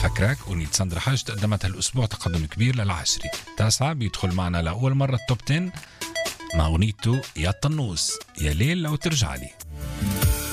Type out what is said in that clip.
فكرك أغنية ساندرا حاج تقدمت هالأسبوع تقدم كبير للعاشري. 9 بيدخل معنا لأول مرة التوب 10 مع أغنيته يا طنوس يا ليل لو ترجع لي.